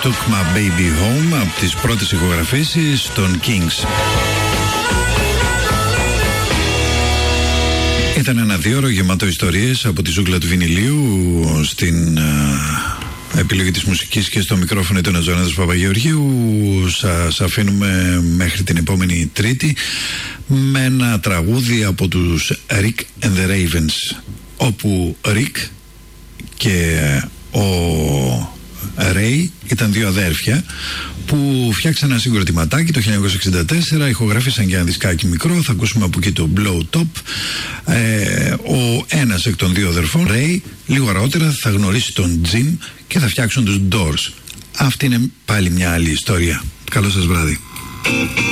Took My Baby Home, από τις πρώτες ηχογραφήσεις των Kings. Ήταν ένα 2ωρο γεμάτο ιστορίες από τη ζούγκλα του βινιλίου. Στην επιλογή της μουσικής και στο μικρόφωνο ήταν ο Τζόνατας Παπαγεωργίου. Σας αφήνουμε μέχρι την επόμενη Τρίτη με ένα τραγούδι από τους Rick and the Ravens, όπου Rick και ο Ray ήταν δύο αδέρφια που φτιάξαν ένα συγκροτηματάκι το 1964, ηχογράφησαν και ένα δισκάκι μικρό. Θα ακούσουμε από εκεί το Blow Top. Ο ένας εκ των δύο αδερφών, Ray, λίγο αργότερα θα γνωρίσει τον Jim και θα φτιάξουν τους Doors. Αυτή είναι πάλι μια άλλη ιστορία. Καλό σας βράδυ.